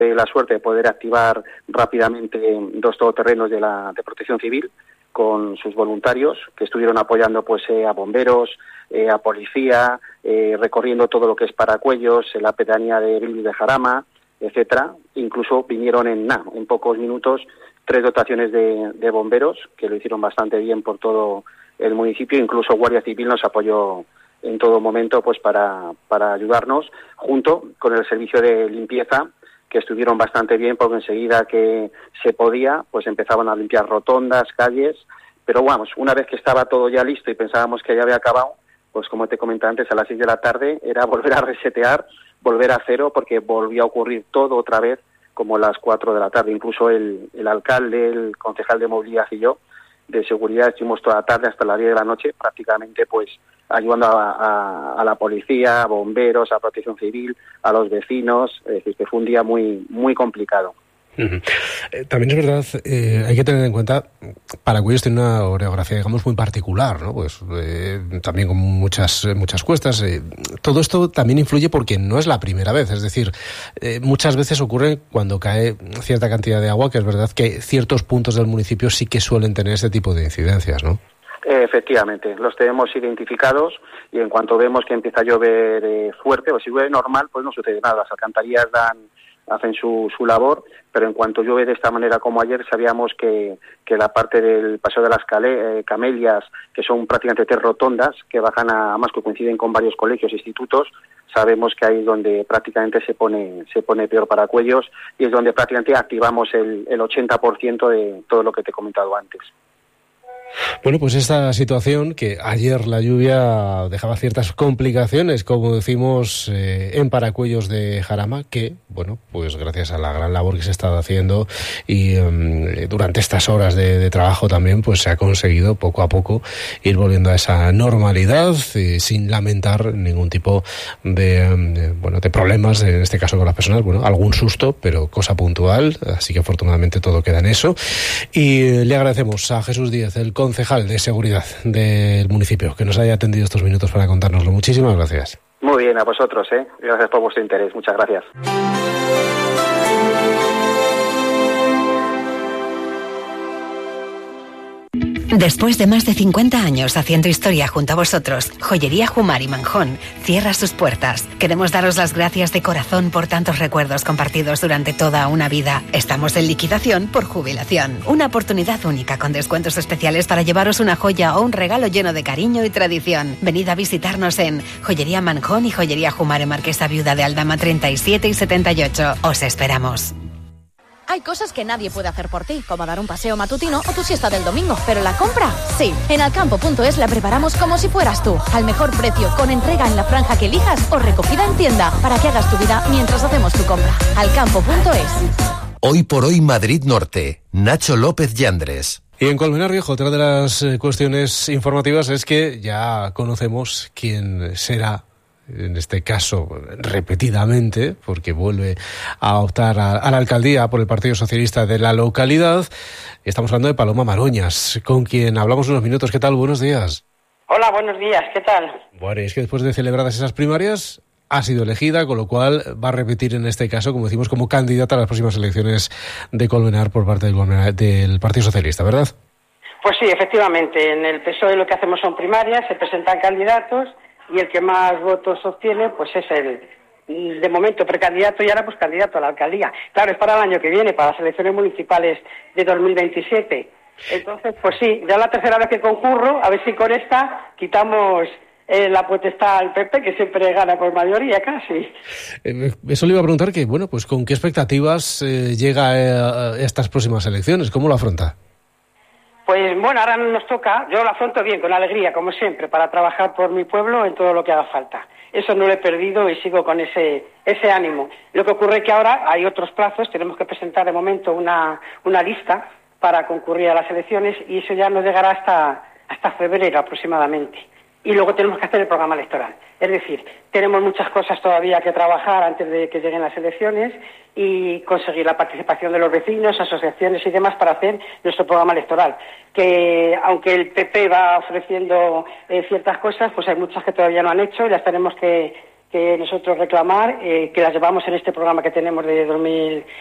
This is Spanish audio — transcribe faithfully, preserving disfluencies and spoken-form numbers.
la suerte de poder activar rápidamente dos todoterrenos de la de Protección Civil con sus voluntarios que estuvieron apoyando pues eh, a bomberos, eh, a policía, eh, recorriendo todo lo que es Paracuellos, en la pedanía de Vilvis de Jarama, etcétera. Incluso vinieron en nada, en pocos minutos, tres dotaciones de, de bomberos que lo hicieron bastante bien por todo el municipio. Incluso Guardia Civil nos apoyó en todo momento pues para para ayudarnos, junto con el servicio de limpieza, que estuvieron bastante bien, porque enseguida que se podía, pues empezaban a limpiar rotondas, calles, pero vamos, una vez que estaba todo ya listo y pensábamos que ya había acabado, pues como te comenté antes, a las seis de la tarde era volver a resetear, volver a cero, porque volvía a ocurrir todo otra vez como a las cuatro de la tarde. Incluso el, el alcalde, el concejal de movilidad y yo, de seguridad, estuvimos toda la tarde hasta las diez de la noche, prácticamente pues ayudando a, a, a la policía, a bomberos, a Protección Civil, a los vecinos. Es decir, que fue un día muy muy complicado. Uh-huh. Eh, también es verdad, eh, hay que tener en cuenta, Paracuellos tiene una orografía, digamos, muy particular, ¿no? Pues eh, también con muchas muchas cuestas. Eh, todo esto también influye porque no es la primera vez, es decir, eh, muchas veces ocurre cuando cae cierta cantidad de agua, que es verdad que ciertos puntos del municipio sí que suelen tener este tipo de incidencias, ¿no? Efectivamente, los tenemos identificados y en cuanto vemos que empieza a llover eh, fuerte, o si llueve normal, pues no sucede nada. Las alcantarillas dan, hacen su, su labor, pero en cuanto llueve de esta manera como ayer, sabíamos que, que la parte del Paseo de las Cale, eh, Camelias, que son prácticamente tres rotondas, que bajan a, más que coinciden con varios colegios e institutos, sabemos que ahí es donde prácticamente se pone se pone peor Paracuellos y es donde prácticamente activamos el, el ochenta por ciento de todo lo que te he comentado antes. Bueno, pues esta situación, que ayer la lluvia dejaba ciertas complicaciones, como decimos, eh, en Paracuellos de Jarama, que, bueno, pues gracias a la gran labor que se ha estado haciendo y eh, durante estas horas de, de trabajo también, pues se ha conseguido poco a poco ir volviendo a esa normalidad eh, sin lamentar ningún tipo de, eh, bueno, de problemas, en este caso con las personas. Bueno, algún susto, pero cosa puntual, así que afortunadamente todo queda en eso. Y eh, le agradecemos a Jesús Díez, el concejal de seguridad del municipio, que nos haya atendido estos minutos para contárnoslo. Muchísimas gracias. Muy bien, a vosotros, ¿eh? Gracias por vuestro interés. Muchas gracias. Después de más de cincuenta años haciendo historia junto a vosotros, Joyería Jumar y Manjón cierra sus puertas. Queremos daros las gracias de corazón por tantos recuerdos compartidos durante toda una vida. Estamos en liquidación por jubilación. Una oportunidad única con descuentos especiales para llevaros una joya o un regalo lleno de cariño y tradición. Venid a visitarnos en Joyería Manjón y Joyería Jumar en Marquesa Viuda de Aldama treinta y siete y setenta y ocho. Os esperamos. Hay cosas que nadie puede hacer por ti, como dar un paseo matutino o tu siesta del domingo, pero la compra, sí. En alcampo punto es la preparamos como si fueras tú, al mejor precio, con entrega en la franja que elijas o recogida en tienda, para que hagas tu vida mientras hacemos tu compra. alcampo punto es. Hoy por hoy Madrid Norte, Nacho López Yandres. Y en Colmenar Viejo, otra de las cuestiones informativas es que ya conocemos quién será, en este caso repetidamente, porque vuelve a optar a, a la alcaldía por el Partido Socialista de la localidad. Estamos hablando de Paloma Maroñas, con quien hablamos unos minutos. ¿Qué tal? Buenos días. Hola, buenos días. ¿Qué tal? Bueno, es que después de celebradas esas primarias ha sido elegida, con lo cual va a repetir en este caso, como decimos, como candidata a las próximas elecciones de Colmenar por parte del, Colmenar, del Partido Socialista, ¿verdad? Pues sí, efectivamente. En el P S O E lo que hacemos son primarias, se presentan candidatos y el que más votos obtiene pues es el, de momento, precandidato y ahora pues candidato a la alcaldía. Claro, es para el año que viene, para las elecciones municipales de dos mil veintisiete. Entonces, pues sí, ya la tercera vez que concurro, a ver si con esta quitamos eh, la potestad al P P, que siempre gana por mayoría casi. Eh, eso le iba a preguntar, que bueno, pues con qué expectativas eh, llega a estas próximas elecciones, ¿cómo lo afronta? Pues bueno, ahora nos toca, yo lo afronto bien, con alegría, como siempre, para trabajar por mi pueblo en todo lo que haga falta. Eso no lo he perdido y sigo con ese ese ánimo. Lo que ocurre es que ahora hay otros plazos, tenemos que presentar de momento una, una lista para concurrir a las elecciones y eso ya nos llegará hasta, hasta febrero aproximadamente. Y luego tenemos que hacer el programa electoral. Es decir, tenemos muchas cosas todavía que trabajar antes de que lleguen las elecciones y conseguir la participación de los vecinos, asociaciones y demás para hacer nuestro programa electoral. Que aunque el P P va ofreciendo eh, ciertas cosas, pues hay muchas que todavía no han hecho y las tenemos que, que nosotros reclamar, eh, que las llevamos en este programa que tenemos de dos mil